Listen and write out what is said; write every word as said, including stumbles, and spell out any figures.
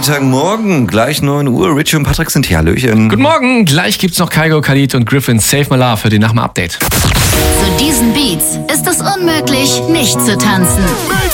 Freitagmorgen, gleich neun Uhr. Richie und Patrick sind hier. Hallöchen. Guten Morgen, gleich gibt's noch Kygo, Khalid und Griffin Save My Love für den nach dem Update. Zu diesen Beats ist es unmöglich, nicht zu tanzen.